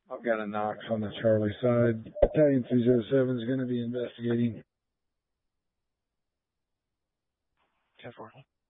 I've got a Knox on the Charlie side. Battalion 307 is going to be investigating. 10-4.